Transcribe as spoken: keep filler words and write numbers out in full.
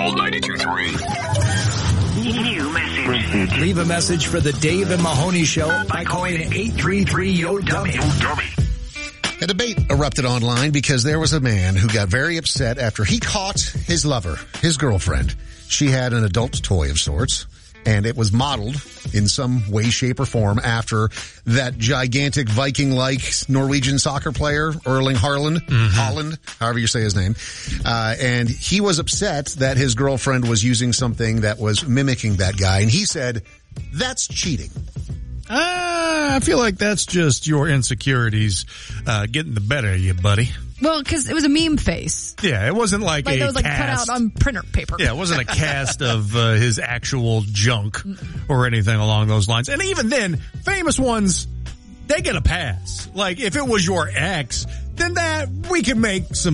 Gold ninety-two point three. New message. Leave a message for the Dave and Mahoney Show by calling eight three three, Y O, dummy. A debate erupted online because there was a man who got very upset after he caught his lover, his girlfriend. She had an adult toy of sorts, and it was modeled in some way, shape, or form after that gigantic Viking-like Norwegian soccer player, Erling Haaland, mm-hmm. Holland, however you say his name. Uh, and he was upset that his girlfriend was using something that was mimicking that guy, and he said, that's cheating. Uh, I feel like that's just your insecurities uh, getting the better of you, buddy. Well, because it was a meme face. Yeah, it wasn't like, like a that was like cast. cut out on printer paper. Yeah, it wasn't a cast of uh, his actual junk or anything along those lines. And even then, famous ones, they get a pass. Like, if it was your ex, then that we can make some